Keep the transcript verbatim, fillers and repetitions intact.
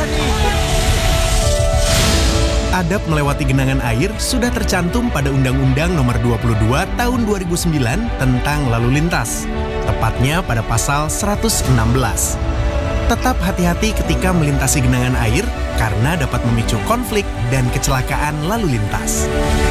salah nih. Adab melewati genangan air sudah tercantum pada Undang-Undang Nomor dua puluh dua Tahun dua ribu sembilan tentang lalu lintas, tepatnya pada pasal seratus enam belas. Tetap hati-hati ketika melintasi genangan air karena dapat memicu konflik dan kecelakaan lalu lintas.